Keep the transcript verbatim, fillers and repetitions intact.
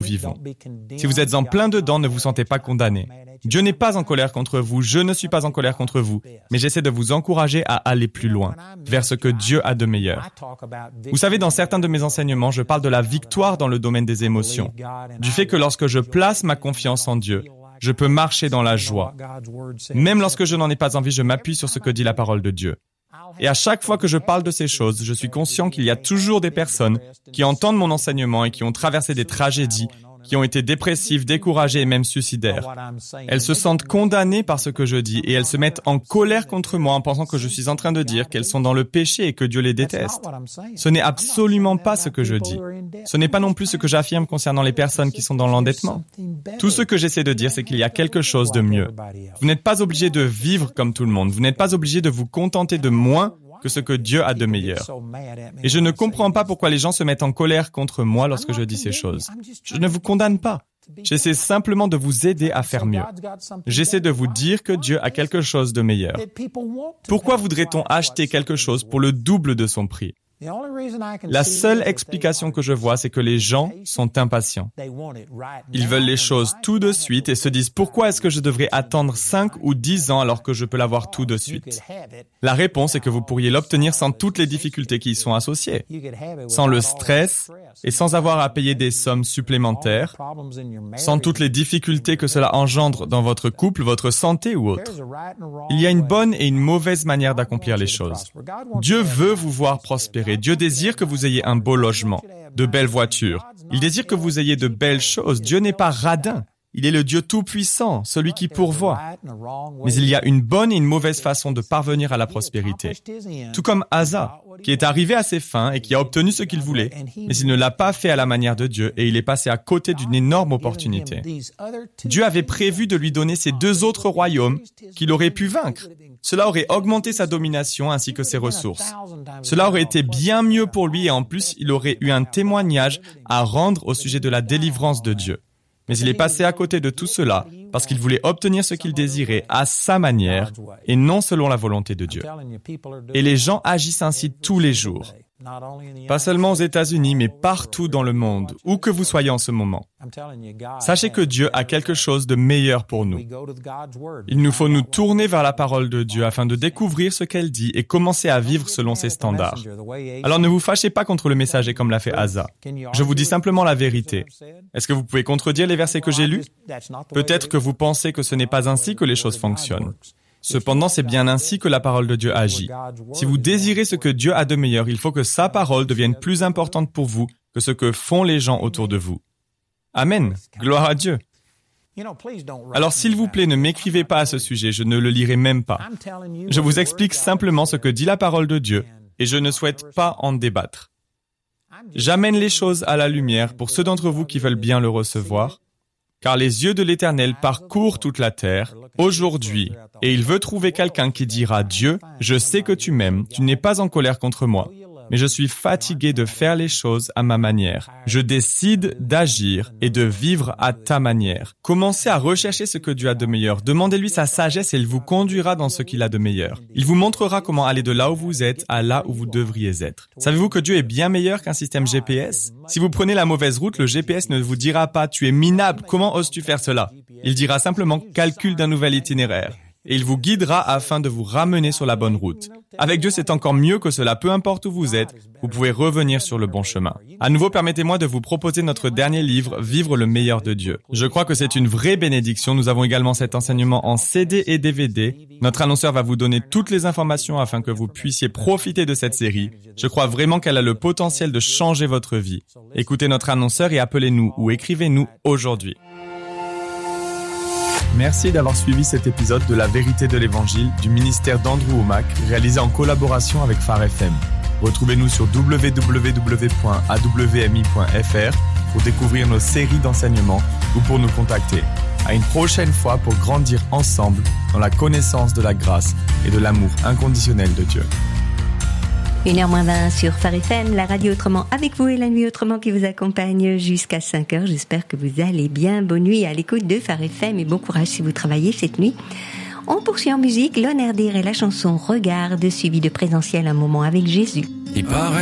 vivons. Si vous êtes en plein dedans, ne vous sentez pas condamné. Dieu n'est pas en colère contre vous, je ne suis pas en colère contre vous, mais j'essaie de vous encourager à aller plus loin, vers ce que Dieu a de meilleur. Vous savez, dans certains de mes enseignements, je parle de la victoire dans le domaine des émotions, du fait que lorsque je place ma confiance en Dieu, je peux marcher dans la joie. Même lorsque je n'en ai pas envie, je m'appuie sur ce que dit la parole de Dieu. Et à chaque fois que je parle de ces choses, je suis conscient qu'il y a toujours des personnes qui entendent mon enseignement et qui ont traversé des tragédies, qui ont été dépressives, découragées et même suicidaires. Elles se sentent condamnées par ce que je dis et elles se mettent en colère contre moi en pensant que je suis en train de dire qu'elles sont dans le péché et que Dieu les déteste. Ce n'est absolument pas ce que je dis. Ce n'est pas non plus ce que j'affirme concernant les personnes qui sont dans l'endettement. Tout ce que j'essaie de dire, c'est qu'il y a quelque chose de mieux. Vous n'êtes pas obligé de vivre comme tout le monde. Vous n'êtes pas obligé de vous contenter de moins que ce que Dieu a de meilleur. Et je ne comprends pas pourquoi les gens se mettent en colère contre moi lorsque je dis ces choses. Je ne vous condamne pas. J'essaie simplement de vous aider à faire mieux. J'essaie de vous dire que Dieu a quelque chose de meilleur. Pourquoi voudrait-on acheter quelque chose pour le double de son prix? La seule explication que je vois, c'est que les gens sont impatients. Ils veulent les choses tout de suite et se disent « Pourquoi est-ce que je devrais attendre cinq ou dix ans alors que je peux l'avoir tout de suite ?» La réponse est que vous pourriez l'obtenir sans toutes les difficultés qui y sont associées, sans le stress et sans avoir à payer des sommes supplémentaires, sans toutes les difficultés que cela engendre dans votre couple, votre santé ou autre. Il y a une bonne et une mauvaise manière d'accomplir les choses. Dieu veut vous voir prospérer. Dieu désire que vous ayez un beau logement, de belles voitures. Il désire que vous ayez de belles choses. Dieu n'est pas radin. Il est le Dieu tout-puissant, celui qui pourvoit. Mais il y a une bonne et une mauvaise façon de parvenir à la prospérité. Tout comme Asa, qui est arrivé à ses fins et qui a obtenu ce qu'il voulait, mais il ne l'a pas fait à la manière de Dieu et il est passé à côté d'une énorme opportunité. Dieu avait prévu de lui donner ces deux autres royaumes qu'il aurait pu vaincre. Cela aurait augmenté sa domination ainsi que ses ressources. Cela aurait été bien mieux pour lui et en plus, il aurait eu un témoignage à rendre au sujet de la délivrance de Dieu. Mais il est passé à côté de tout cela parce qu'il voulait obtenir ce qu'il désirait à sa manière et non selon la volonté de Dieu. Et les gens agissent ainsi tous les jours. Pas seulement aux États-Unis, mais partout dans le monde, où que vous soyez en ce moment. Sachez que Dieu a quelque chose de meilleur pour nous. Il nous faut nous tourner vers la parole de Dieu afin de découvrir ce qu'elle dit et commencer à vivre selon ses standards. Alors ne vous fâchez pas contre le messager comme l'a fait Asa. Je vous dis simplement la vérité. Est-ce que vous pouvez contredire les versets que j'ai lus? Peut-être que vous pensez que ce n'est pas ainsi que les choses fonctionnent. Cependant, c'est bien ainsi que la parole de Dieu agit. Si vous désirez ce que Dieu a de meilleur, il faut que sa parole devienne plus importante pour vous que ce que font les gens autour de vous. Amen. Gloire à Dieu. Alors, s'il vous plaît, ne m'écrivez pas à ce sujet, je ne le lirai même pas. Je vous explique simplement ce que dit la parole de Dieu et je ne souhaite pas en débattre. J'amène les choses à la lumière pour ceux d'entre vous qui veulent bien le recevoir, car les yeux de l'Éternel parcourent toute la terre, aujourd'hui, et il veut trouver quelqu'un qui dira « Dieu, je sais que tu m'aimes, tu n'es pas en colère contre moi, mais je suis fatigué de faire les choses à ma manière. Je décide d'agir et de vivre à ta manière. » Commencez à rechercher ce que Dieu a de meilleur. Demandez-lui sa sagesse et il vous conduira dans ce qu'il a de meilleur. Il vous montrera comment aller de là où vous êtes à là où vous devriez être. Savez-vous que Dieu est bien meilleur qu'un système G P S? Si vous prenez la mauvaise route, le G P S ne vous dira pas « Tu es minable, comment oses-tu faire cela ?» Il dira simplement « Calcul d'un nouvel itinéraire ». Et il vous guidera afin de vous ramener sur la bonne route. Avec Dieu, c'est encore mieux que cela. Peu importe où vous êtes, vous pouvez revenir sur le bon chemin. À nouveau, permettez-moi de vous proposer notre dernier livre, Vivre le meilleur de Dieu. Je crois que c'est une vraie bénédiction. Nous avons également cet enseignement en C D et D V D. Notre annonceur va vous donner toutes les informations afin que vous puissiez profiter de cette série. Je crois vraiment qu'elle a le potentiel de changer votre vie. Écoutez notre annonceur et appelez-nous ou écrivez-nous aujourd'hui. Merci d'avoir suivi cet épisode de La Vérité de l'Évangile du ministère d'Andrew Wommack, réalisé en collaboration avec Phare F M. Retrouvez-nous sur w w w point a w m i point f r pour découvrir nos séries d'enseignements ou pour nous contacter. À une prochaine fois pour grandir ensemble dans la connaissance de la grâce et de l'amour inconditionnel de Dieu. une heure moins vingt sur Phare F M, la radio autrement avec vous et la nuit autrement qui vous accompagne jusqu'à cinq heures. J'espère que vous allez bien. Bonne nuit à l'écoute de Phare F M et bon courage si vous travaillez cette nuit. On poursuit en musique, L'Honneur et la chanson Regarde, suivi de Présentiel, un moment avec Jésus. Il paraît